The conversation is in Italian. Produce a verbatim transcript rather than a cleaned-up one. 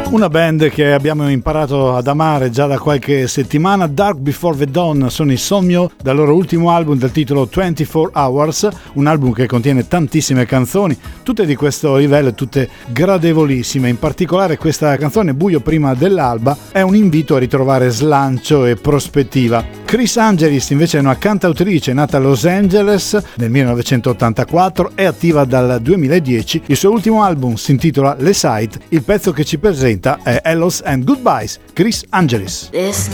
Una band che abbiamo imparato ad amare già da qualche settimana, Dark Before the Dawn, sono i Somio dal loro ultimo album dal titolo ventiquattro Hours, un album che contiene tantissime canzoni, tutte di questo livello, tutte gradevolissime. In particolare questa canzone, Buio prima dell'alba, è un invito a ritrovare slancio e prospettiva. Chris Angelis invece è una cantautrice nata a Los Angeles nel millenovecentottantaquattro, è attiva dal duemiladieci, il suo ultimo album si intitola Le Sight, il pezzo che ci presenta è Hellos and Goodbyes, Chris Angelis. This